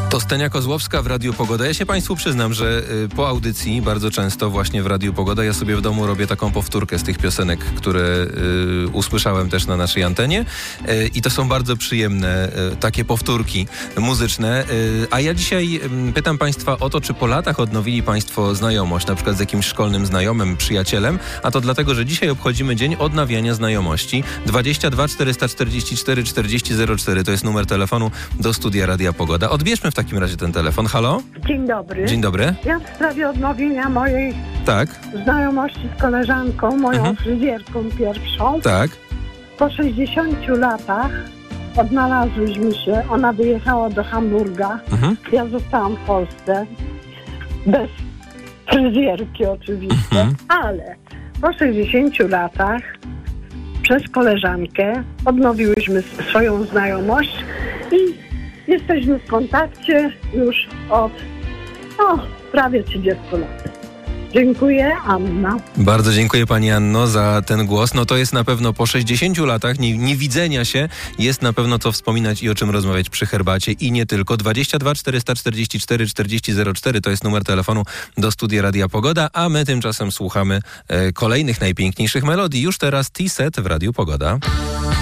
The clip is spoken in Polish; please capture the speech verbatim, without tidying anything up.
To Stenia Kozłowska w Radiu Pogoda. Ja się Państwu przyznam, że y, po audycji bardzo często właśnie w Radiu Pogoda ja sobie w domu robię taką powtórkę z tych piosenek, które y, usłyszałem też na naszej antenie y, i to są bardzo przyjemne y, takie powtórki muzyczne. Y, a ja dzisiaj y, pytam Państwa o to, czy po latach odnowili Państwo znajomość, na przykład z jakimś szkolnym znajomym, przyjacielem, a to dlatego, że dzisiaj obchodzimy Dzień Odnawiania Znajomości. dwadzieścia dwa czterysta czterdzieści cztery czterdzieści zero cztery to jest numer telefonu do studia Radia Pogoda. Odbierzmy w takim razie ten telefon. Halo? Dzień dobry. Dzień dobry. Ja w sprawie odnowienia mojej Tak. znajomości z koleżanką, moją Mhm. fryzjerką pierwszą. Tak. Po sześćdziesięciu latach odnalazłyśmy się. Ona wyjechała do Hamburga. Mhm. Ja zostałam w Polsce. Bez fryzjerki oczywiście. Mhm. Ale po sześćdziesięciu latach przez koleżankę odnowiłyśmy swoją znajomość i jesteśmy w kontakcie już od o, prawie trzydziestu lat. Dziękuję, Anna. Bardzo dziękuję Pani Anno za ten głos. No to jest na pewno po sześćdziesięciu latach nie, niewidzenia się jest na pewno co wspominać i o czym rozmawiać przy herbacie i nie tylko. dwadzieścia dwa czterysta czterdzieści cztery czterdzieści zero cztery to jest numer telefonu do studia Radia Pogoda, a my tymczasem słuchamy e, kolejnych najpiękniejszych melodii. Już teraz T-Set w Radiu Pogoda.